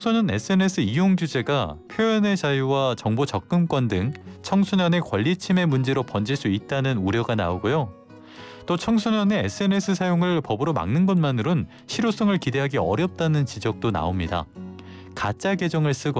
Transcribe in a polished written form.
청소년 SNS 이용 규제가 표현의 자유와 정보 접근권 등 청소년의 권리 침해 문제로 번질 수 있다는 우려가 나오고요. 또 청소년의 SNS 사용을 법으로 막는 것만으론 실효성을 기대하기 어렵다는 지적도 나옵니다. 가짜 계정을 쓰고